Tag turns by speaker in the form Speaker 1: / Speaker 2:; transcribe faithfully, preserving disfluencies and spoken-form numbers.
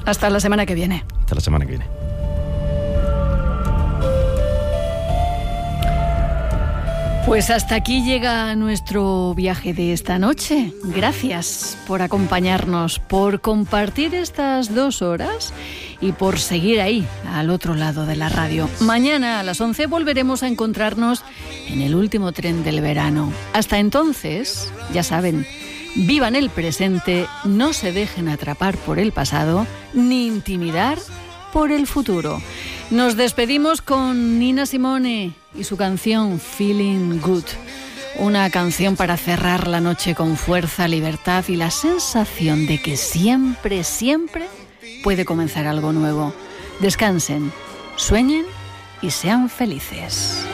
Speaker 1: Hasta la semana que viene.
Speaker 2: Hasta la semana que viene.
Speaker 1: Pues hasta aquí llega nuestro viaje de esta noche. Gracias por acompañarnos, por compartir estas dos horas y por seguir ahí, al otro lado de la radio. Mañana a las once volveremos a encontrarnos en el último tren del verano. Hasta entonces, ya saben, vivan el presente, no se dejen atrapar por el pasado, ni intimidar por el futuro. Nos despedimos con Nina Simone y su canción Feeling Good. Una canción para cerrar la noche con fuerza, libertad y la sensación de que siempre, siempre puede comenzar algo nuevo. Descansen, sueñen y sean felices.